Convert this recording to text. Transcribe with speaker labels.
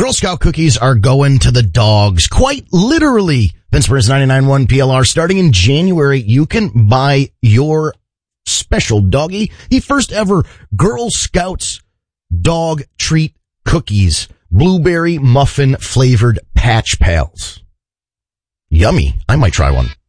Speaker 1: Girl Scout cookies are going to the dogs, quite literally. Vince Burns 99.1 PLR. Starting in January, you can buy your special doggy the first ever Girl Scouts dog treat cookies. Blueberry muffin flavored Patch Pals. Yummy. I might try one.